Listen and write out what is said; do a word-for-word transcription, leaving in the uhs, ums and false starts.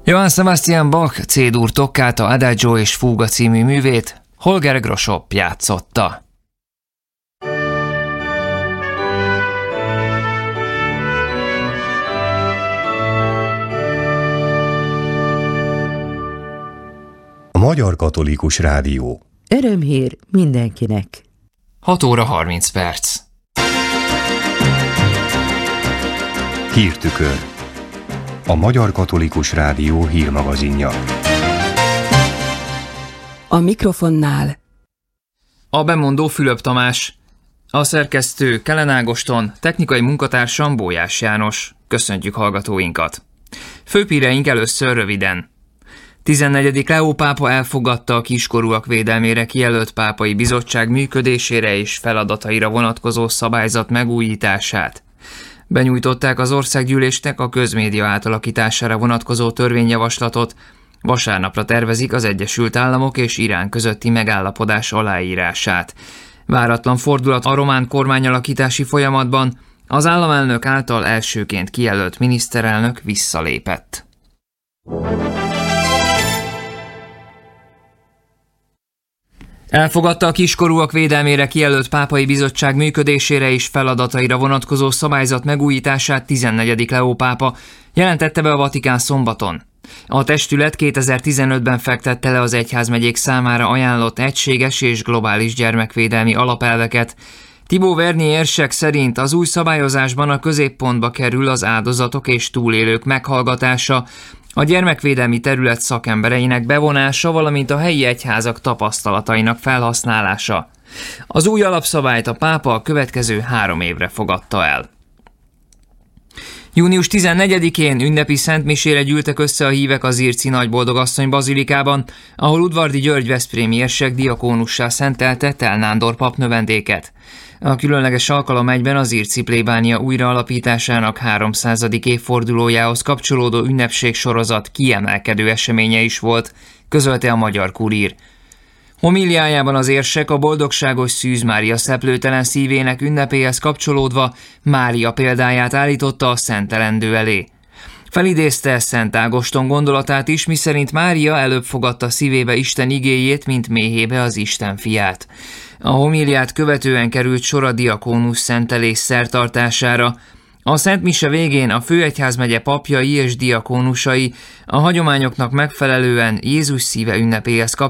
Johann Sebastian Bach C-dur toccata Adagio és Fuga című művét Holger Grossop játszotta. A Magyar Katolikus Rádió. Örömhír mindenkinek. hat óra harminc perc. Hírtükör. A Magyar Katolikus Rádió hírmagazinja. A mikrofonnál A bemondó Fülöp Tamás, a szerkesztő Kellen Ágoston, technikai munkatársam Bójás János. Köszöntjük hallgatóinkat. Főpíreink először röviden. tizennegyedik Leó pápa elfogadta a kiskorúak védelmére kijelölt pápai bizottság működésére és feladataira vonatkozó szabályzat megújítását. Benyújtották az országgyűlésnek a közmédia átalakítására vonatkozó törvényjavaslatot, vasárnapra tervezik az Egyesült Államok és Irán közötti megállapodás aláírását. Váratlan fordulat a román kormányalakítási folyamatban, az államelnök által elsőként kijelölt miniszterelnök visszalépett. Elfogadta a kiskorúak védelmére kijelölt pápai bizottság működésére és feladataira vonatkozó szabályzat megújítását tizennegyedik Leó pápa, jelentette be a Vatikán szombaton. A testület kétezer-tizenötben fektette le az egyházmegyék számára ajánlott egységes és globális gyermekvédelmi alapelveket. Thibaut Vernier érsek szerint az új szabályozásban a középpontba kerül az áldozatok és túlélők meghallgatása, a gyermekvédelmi terület szakembereinek bevonása, valamint a helyi egyházak tapasztalatainak felhasználása. Az új alapszabályt a pápa a következő három évre fogadta el. június tizennegyedikén ünnepi szentmisére gyűltek össze a hívek az Irci Nagyboldogasszony bazilikában, ahol Udvardi György veszprémi érsek diakónussá szentelte Tel Nándor pap növendéket. A különleges alkalom egyben az Irci plébánia újraalapításának háromszázadik évfordulójához kapcsolódó ünnepségsorozat kiemelkedő eseménye is volt, közölte a Magyar Kurír. Homíliájában az érsek a boldogságos Szűz Mária szeplőtelen szívének ünnepéhez kapcsolódva Mária példáját állította a szentelendő elé. Felidézte Szent Ágoston gondolatát is, miszerint Mária előbb fogadta szívébe Isten igéjét, mint méhébe az Isten fiát. A homíliát követően került sor a diakónus szentelés szertartására. A Szent Mise végén a főegyházmegye papjai és diakónusai a hagyományoknak megfelelően Jézus szíve ünnepéhez kapcsolódva